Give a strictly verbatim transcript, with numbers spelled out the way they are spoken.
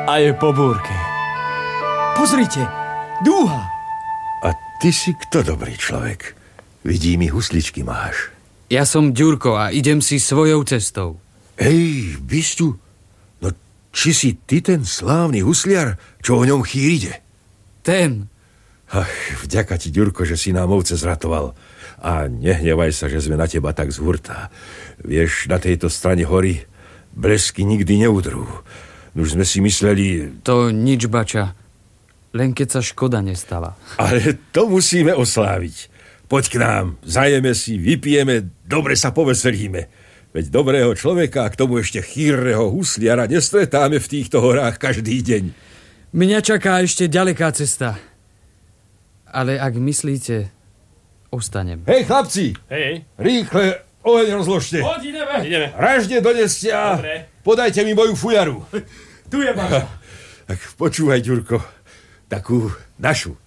A je po búrke. Pozrite, dúha. A ty si kto, dobrý človek? Vidím, mi husličky máš. Ja som Ďurko a idem si svojou cestou. Hej, Bistu, no či si ty ten slávny husliar, čo o ňom chýride? Ten. Ach, vďaka ti, Ďurko, že si nám ovce zratoval. A nehnevaj sa, že sme na teba tak z hurta. Vieš, na tejto strane hory blesky nikdy neudrú. Už sme si mysleli... To nič, bača. Len keď sa škoda nestala. Ale to musíme osláviť. Poď k nám, zajeme si, vypijeme, dobre sa poveselíme. Veď dobrého človeka a k tomu ešte chýrneho husliara nestretáme v týchto horách každý deň. Mňa čaká ešte ďaleká cesta. Ale ak myslíte, ostanem. Hej, chlapci! Hej, Rýchle oheň rozložte. poď, ideme. Ideme. Ražne doneste a Dobre. podajte mi moju fujaru. Tu je bača. Tak počúvaj, Ďurko, takú našu.